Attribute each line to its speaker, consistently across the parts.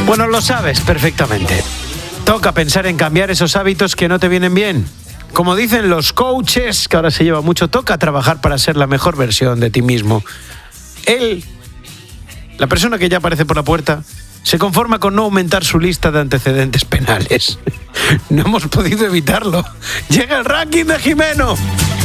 Speaker 1: Bueno, lo sabes perfectamente. Toca pensar en cambiar esos hábitos que no te vienen bien. Como dicen los coaches, que ahora se lleva mucho, toca trabajar para ser la mejor versión de ti mismo. Él, la persona que ya aparece por la puerta, se conforma con no aumentar su lista de antecedentes penales. No hemos podido evitarlo. Llega el ranking de Jimeno.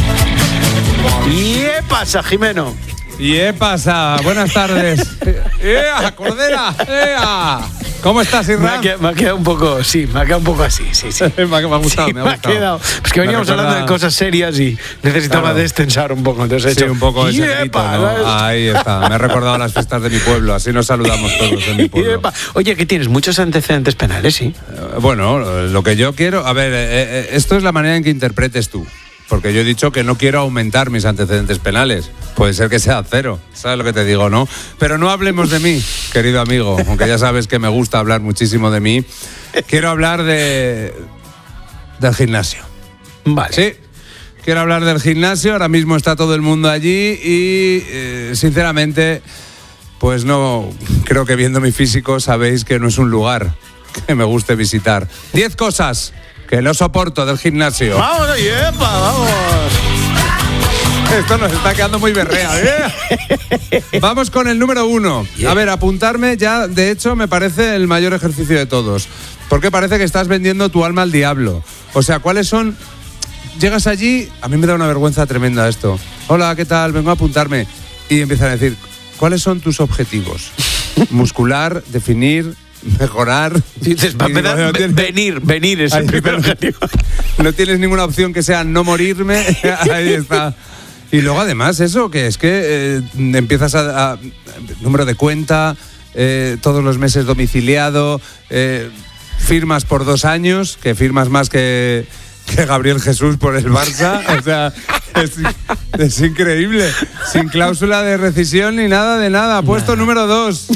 Speaker 1: ¿Y qué pasa, Jimeno?
Speaker 2: ¿Y qué pasa? Buenas tardes. ¡Ea, Cordera! ¡Ea! ¿Cómo estás, Irra?
Speaker 1: Me ha quedado un poco, sí, me ha quedado un poco así, sí.
Speaker 2: me ha gustado,
Speaker 1: sí, me ha quedado. Es que veníamos hablando de cosas serias y necesitaba destensar un poco. Entonces
Speaker 2: sí, un poco ese grito, ¿no? Ahí está, me ha recordado las fiestas de mi pueblo, así nos saludamos todos en mi pueblo.
Speaker 1: Oye, ¿qué tienes? Muchos antecedentes penales, sí.
Speaker 2: Bueno, lo que yo quiero... A ver, esto es la manera en que interpretes tú. Porque yo he dicho que no quiero aumentar mis antecedentes penales. Puede ser que sea 0, ¿sabes lo que te digo, no? Pero no hablemos de mí, querido amigo, aunque ya sabes que me gusta hablar muchísimo de mí. Quiero hablar del gimnasio.
Speaker 1: Vale.
Speaker 2: Sí, quiero hablar del gimnasio. Ahora mismo está todo el mundo allí y, sinceramente, pues no... Creo que viendo mi físico sabéis que no es un lugar que me guste visitar. 10 cosas que no soporto del gimnasio.
Speaker 1: ¡Vamos, yepa, vamos!
Speaker 2: Esto nos está quedando muy berrea, ¿eh? Vamos con el número 1. A ver, apuntarme ya, de hecho, me parece el mayor ejercicio de todos. Porque parece que estás vendiendo tu alma al diablo. O sea, ¿cuáles son...? Llegas allí, a mí me da una vergüenza tremenda esto. Hola, ¿qué tal? Vengo a apuntarme. Y empiezan a decir, ¿cuáles son tus objetivos? Muscular, definir... mejorar.
Speaker 1: Dices, venir es el primer objetivo.
Speaker 2: No tienes ninguna opción que sea no morirme. Ahí está. Y luego además eso, que es que empiezas a número de cuenta, todos los meses domiciliado, firmas por 2 años, que firmas más que Gabriel Jesús por el Barça. O sea, es increíble. Sin cláusula de rescisión ni nada de nada. Puesto número 2.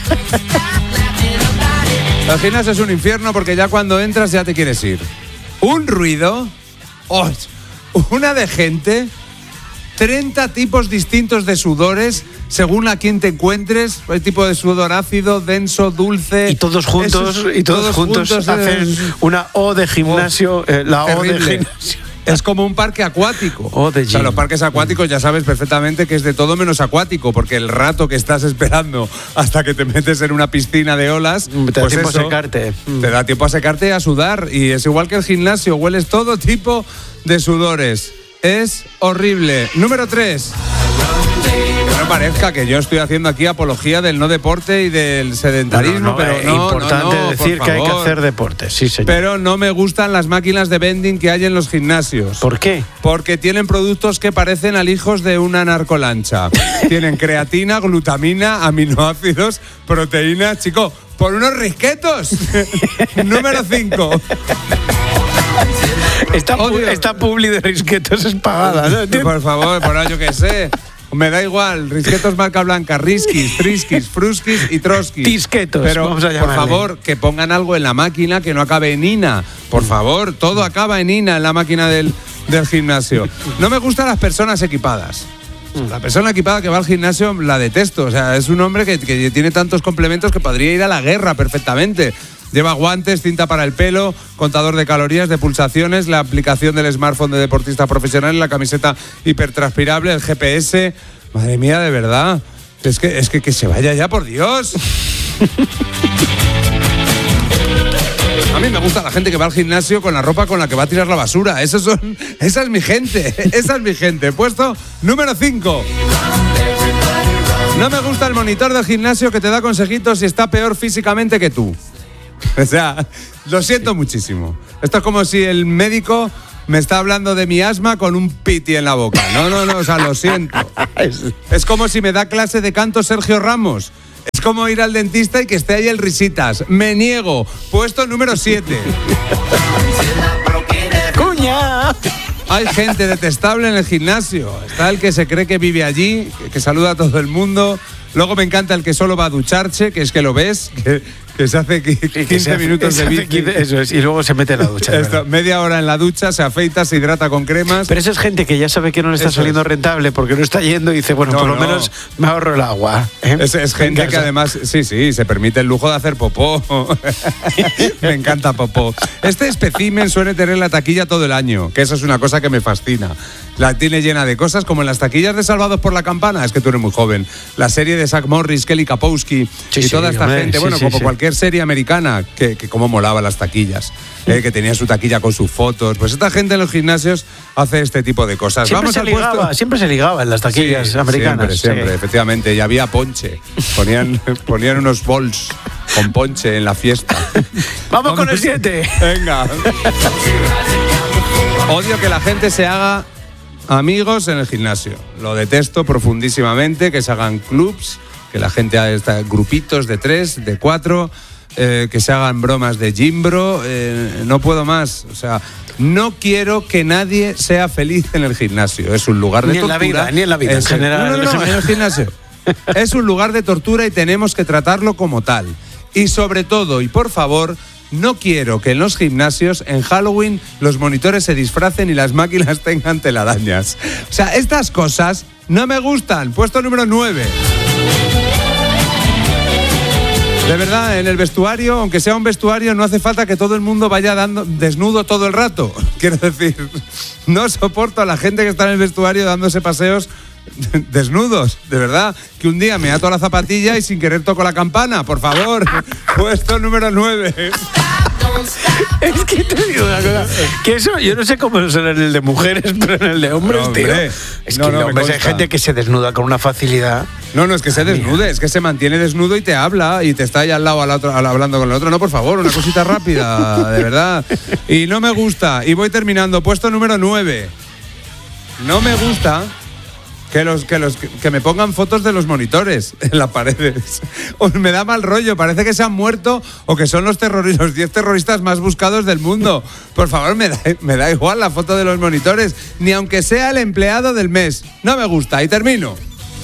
Speaker 2: El gimnasio es un infierno porque ya cuando entras ya te quieres ir. Un ruido, una de gente, 30 tipos distintos de sudores según a quién te encuentres, el tipo de sudor ácido, denso, dulce.
Speaker 1: Y todos juntos hacen una O de gimnasio, la O de gimnasio.
Speaker 2: Es como un parque acuático.
Speaker 1: O sea,
Speaker 2: los parques acuáticos ya sabes perfectamente que es de todo menos acuático, porque el rato que estás esperando hasta que te metes en una piscina de olas,
Speaker 1: te da tiempo a secarte.
Speaker 2: Te da tiempo a secarte y a sudar. Y es igual que el gimnasio, hueles todo tipo de sudores. Es horrible. Número 3. No parezca que yo estoy haciendo aquí apología del no deporte y del sedentarismo, pero
Speaker 1: es importante decir que hay que hacer deporte, sí, señor.
Speaker 2: Pero no me gustan las máquinas de vending que hay en los gimnasios.
Speaker 1: ¿Por qué?
Speaker 2: Porque tienen productos que parecen alijos de una narcolancha. Tienen creatina, glutamina, aminoácidos, proteínas, chico, por unos risquetos. Número 5.
Speaker 1: Esta publi de risquetos es pagada, ¿no?
Speaker 2: Por favor, por ahí yo qué sé. Me da igual, risquetos marca blanca, Riskis, Friskis, Fruskis y Troskis.
Speaker 1: Tisquetos,
Speaker 2: pero
Speaker 1: vamos a llamarle.
Speaker 2: Por favor, que pongan algo en la máquina que no acabe en ina. Por favor, todo acaba en ina en la máquina del gimnasio. No me gustan las personas equipadas. La persona equipada que va al gimnasio la detesto. O sea, es un hombre que tiene tantos complementos que podría ir a la guerra perfectamente. Lleva guantes, cinta para el pelo, contador de calorías, de pulsaciones, la aplicación del smartphone de deportista profesional, la camiseta hipertranspirable, el GPS. Madre mía, de verdad. Es que se vaya ya, por Dios. A mí me gusta la gente que va al gimnasio con la ropa con la que va a tirar la basura. Esa es mi gente. Esa es mi gente. Puesto número 5. No me gusta el monitor del gimnasio que te da consejitos si está peor físicamente que tú. O sea, lo siento muchísimo. Esto es como si el médico me está hablando de mi asma con un piti en la boca. No, o sea, lo siento. Es como si me da clase de canto Sergio Ramos. Es como ir al dentista y que esté ahí el Risitas. Me niego. Puesto número 7.
Speaker 1: ¡Cuña!
Speaker 2: Hay gente detestable en el gimnasio. Está el que se cree que vive allí, que saluda a todo el mundo. Luego me encanta el que solo va a ducharse, que es que lo ves, que se hace 15 minutos de bici.
Speaker 1: Eso es, y luego se mete en la ducha.
Speaker 2: Media hora en la ducha, se afeita, se hidrata con cremas.
Speaker 1: Pero eso es gente que ya sabe que no le está saliendo rentable porque no está yendo y dice, bueno, por lo menos me ahorro el agua.
Speaker 2: Es gente que además, sí, se permite el lujo de hacer popó. Me encanta popó. Este espécimen suele tener la taquilla todo el año, que eso es una cosa que me fascina. La tiene llena de cosas, como en las taquillas de Salvados por la Campana, es que tú eres muy joven. La serie de Zach Morris, Kelly Kapowski y toda esta gente, como cualquier serie americana, que como molaba las taquillas, que tenía su taquilla con sus fotos. Pues esta gente en los gimnasios hace este tipo de cosas.
Speaker 1: Siempre se ligaba en las taquillas americanas.
Speaker 2: Siempre, efectivamente. Y había ponche. Ponían unos bols con ponche en la fiesta.
Speaker 1: Vamos con el 7.
Speaker 2: Venga. Odio que la gente se haga amigos en el gimnasio. Lo detesto profundísimamente, que se hagan clubs, que la gente haga grupitos de 3, de 4, que se hagan bromas de gimbro. No puedo más. O sea, no quiero que nadie sea feliz en el gimnasio. Es un lugar de tortura.
Speaker 1: Ni en la vida, en general.
Speaker 2: No, en el gimnasio. Es un lugar de tortura y tenemos que tratarlo como tal. Y sobre todo, y por favor, no quiero que en los gimnasios, en Halloween, los monitores se disfracen y las máquinas tengan telarañas. O sea, estas cosas no me gustan. Puesto número 9. De verdad, en el vestuario, aunque sea un vestuario, no hace falta que todo el mundo vaya desnudo todo el rato. Quiero decir, no soporto a la gente que está en el vestuario dándose paseos desnudos, de verdad, que un día me ato la zapatilla y sin querer toco la campana, por favor. Puesto número 9.
Speaker 1: Es que te digo una cosa, que eso, yo no sé cómo es en el de mujeres, pero en el de hombres, tío. Es que hombres hay gente que se desnuda con una facilidad.
Speaker 2: No, es que se desnude, es que se mantiene desnudo y te habla y te está ahí al lado hablando con el otro. No, por favor, una cosita rápida, de verdad. Y no me gusta, y voy terminando, puesto número 9. No me gusta que me pongan fotos de los monitores en las paredes. Me da mal rollo, parece que se han muerto o que son los 10 terroristas más buscados del mundo. Por favor, me da igual la foto de los monitores, ni aunque sea el empleado del mes. No me gusta, y termino.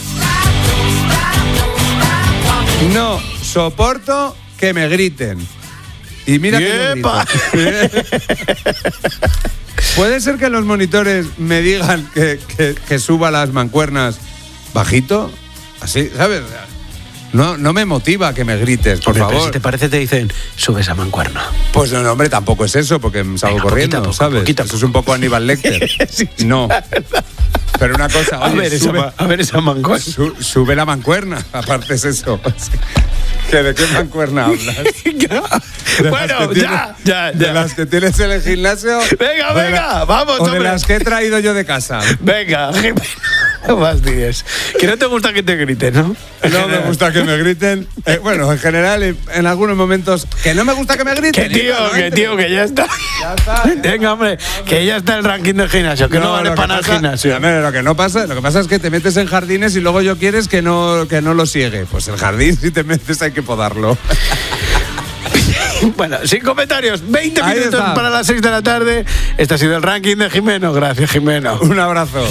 Speaker 2: No soporto que me griten. Y mira que me griten. ¿Puede ser que los monitores me digan que suba las mancuernas bajito? Así, ¿sabes? No me motiva que me grites, por favor.
Speaker 1: Pero si te parece, te dicen, sube esa mancuerna.
Speaker 2: Pues no, hombre, tampoco es eso, porque me salgo corriendo, poco, ¿sabes? Eso es un poco Aníbal Lecter. Sí, no. Pero una cosa, oye,
Speaker 1: a ver esa mancuerna.
Speaker 2: Sube la mancuerna, aparte es eso. ¿De qué mancuerna hablas?
Speaker 1: Bueno, ya.
Speaker 2: ¿De las que tienes en el gimnasio?
Speaker 1: Venga, vamos,
Speaker 2: hombre. ¿O de las que he traído yo de casa?
Speaker 1: Venga, no más días. Que no te gusta que te griten, ¿no?
Speaker 2: No me gusta que me griten. Bueno, en general, en algunos momentos, que no me gusta que me griten.
Speaker 1: Que ya está. Venga, hombre, que ya está el ranking del gimnasio, que no vale para nada el gimnasio.
Speaker 2: Lo que pasa es que te metes en jardines y luego yo quieres que no lo siegue. Pues el jardín, si te metes, hay que podarlo.
Speaker 1: Bueno, sin comentarios, 20 minutos para las 6 de la tarde. Este ha sido el ranking de Jimeno. Gracias, Jimeno.
Speaker 2: Un abrazo.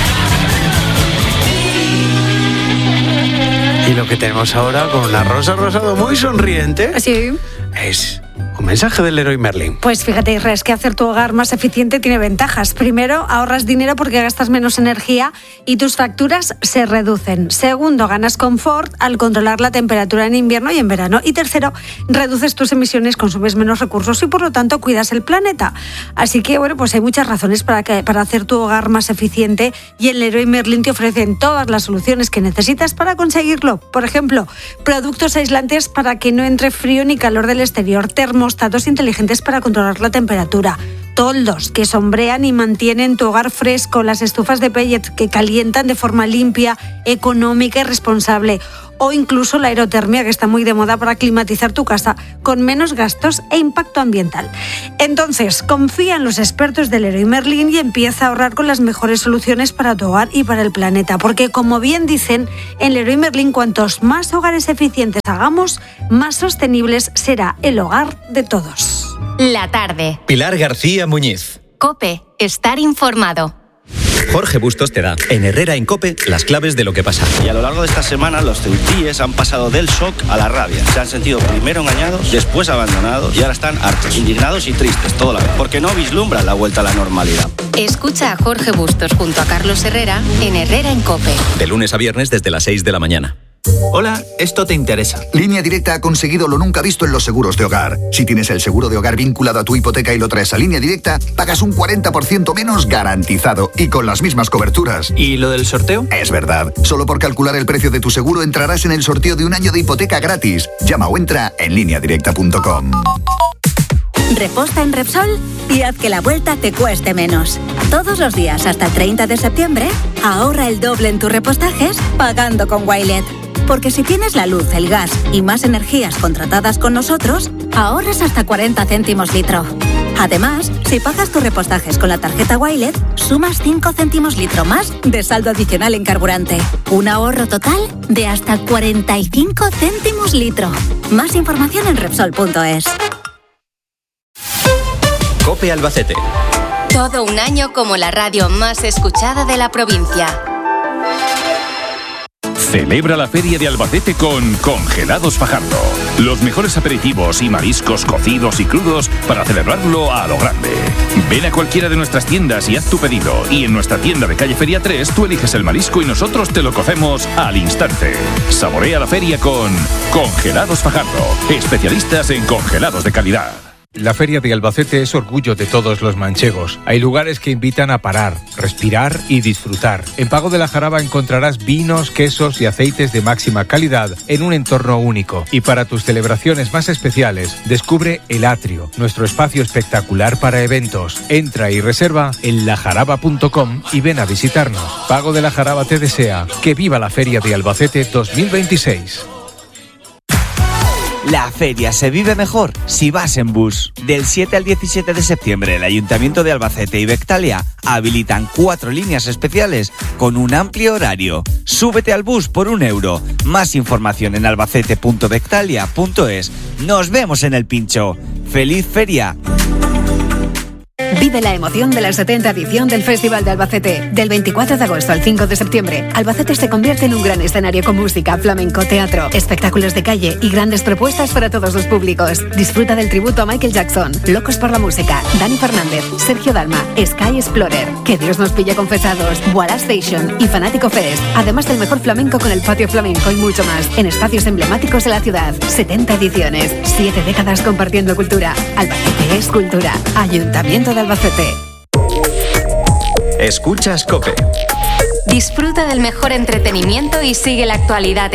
Speaker 1: Y lo que tenemos ahora con una Rosa Rosado muy sonriente.
Speaker 3: Sí.
Speaker 1: Es un mensaje del Leroy Merlin.
Speaker 3: Pues fíjate, Isra, es que hacer tu hogar más eficiente tiene ventajas. Primero, ahorras dinero porque gastas menos energía y tus facturas se reducen. Segundo, ganas confort al controlar la temperatura en invierno y en verano. Y tercero, reduces tus emisiones, consumes menos recursos y por lo tanto cuidas el planeta. Así que, bueno, pues hay muchas razones para hacer tu hogar más eficiente y en Leroy Merlin te ofrecen todas las soluciones que necesitas para conseguirlo. Por ejemplo, productos aislantes para que no entre frío ni calor del exterior, termostatos inteligentes para controlar la temperatura, toldos que sombrean y mantienen tu hogar fresco, las estufas de pellet que calientan de forma limpia, económica y responsable, o incluso la aerotermia, que está muy de moda para climatizar tu casa con menos gastos e impacto ambiental. Entonces, confía en los expertos del Leroy Merlin y empieza a ahorrar con las mejores soluciones para tu hogar y para el planeta, porque como bien dicen, en Leroy Merlin cuantos más hogares eficientes hagamos, más sostenibles será el hogar de todos.
Speaker 4: La tarde.
Speaker 5: Pilar García Muñiz.
Speaker 4: COPE. Estar informado. Jorge Bustos te da, en Herrera en COPE, las claves de lo que pasa.
Speaker 5: Y a lo largo de esta semana los ceutíes han pasado del shock a la rabia. Se han sentido primero engañados, después abandonados y ahora están hartos, indignados y tristes todo la vez, porque no vislumbran la vuelta a la normalidad.
Speaker 6: Escucha a Jorge Bustos junto a Carlos Herrera en Herrera en COPE.
Speaker 4: De lunes a viernes desde las 6 de la mañana.
Speaker 7: Hola, esto te interesa.
Speaker 8: Línea Directa ha conseguido lo nunca visto en los seguros de hogar. Si tienes el seguro de hogar vinculado a tu hipoteca y lo traes a Línea Directa, pagas un 40% menos garantizado y con las mismas coberturas.
Speaker 7: ¿Y lo del sorteo?
Speaker 8: Es verdad. Solo por calcular el precio de tu seguro entrarás en el sorteo de un año de hipoteca gratis. Llama o entra en lineadirecta.com.
Speaker 9: Reposta en Repsol y haz que la vuelta te cueste menos. Todos los días hasta el 30 de septiembre, ahorra el doble en tus repostajes pagando con Wilet. Porque si tienes la luz, el gas y más energías contratadas con nosotros, ahorras hasta 40 céntimos litro. Además, si pagas tus repostajes con la tarjeta Wilet, sumas 5 céntimos litro más de saldo adicional en carburante. Un ahorro total de hasta 45 céntimos litro. Más información en Repsol.es.
Speaker 4: COPE Albacete.
Speaker 6: Todo un año como la radio más escuchada de la provincia.
Speaker 10: Celebra la Feria de Albacete con Congelados Fajardo. Los mejores aperitivos y mariscos cocidos y crudos para celebrarlo a lo grande. Ven a cualquiera de nuestras tiendas y haz tu pedido. Y en nuestra tienda de calle Feria 3 tú eliges el marisco y nosotros te lo cocemos al instante. Saborea la feria con Congelados Fajardo. Especialistas en congelados de calidad.
Speaker 11: La Feria de Albacete es orgullo de todos los manchegos. Hay lugares que invitan a parar, respirar y disfrutar. En Pago de la Jaraba encontrarás vinos, quesos y aceites de máxima calidad en un entorno único. Y para tus celebraciones más especiales, descubre El Atrio, nuestro espacio espectacular para eventos. Entra y reserva en lajaraba.com y ven a visitarnos. Pago de la Jaraba te desea que viva la Feria de Albacete 2026.
Speaker 12: La feria se vive mejor si vas en bus. Del 7 al 17 de septiembre, el Ayuntamiento de Albacete y Bectalia habilitan 4 líneas especiales con un amplio horario. Súbete al bus por €1. Más información en albacete.bectalia.es. Nos vemos en el pincho. ¡Feliz feria!
Speaker 13: Vive la emoción de la 70ª edición del Festival de Albacete. Del 24 de agosto al 5 de septiembre, Albacete se convierte en un gran escenario con música, flamenco, teatro, espectáculos de calle y grandes propuestas para todos los públicos. Disfruta del tributo a Michael Jackson, Locos por la Música, Dani Fernández, Sergio Dalma, Sky Explorer, Que Dios nos pille confesados, Walla Station y Fanático Fest. Además del mejor flamenco con el patio flamenco y mucho más en espacios emblemáticos de la ciudad. 70 ediciones, 7 décadas compartiendo cultura. Albacete es cultura. Ayuntamiento de Albacete.
Speaker 4: Escuchas COPE.
Speaker 6: Disfruta del mejor entretenimiento y sigue la actualidad